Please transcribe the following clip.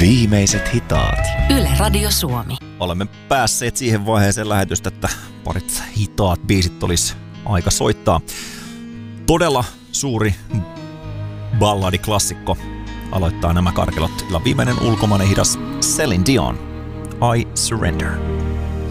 Viimeiset hitaat. Yle Radio Suomi. Olemme päässeet siihen vaiheeseen lähetystä, että parit hitaat biisit olisi aika soittaa. Todella suuri balladiklassikko aloittaa nämä karkelot. Illan viimeinen ulkomainen hidas Celine Dion, I Surrender.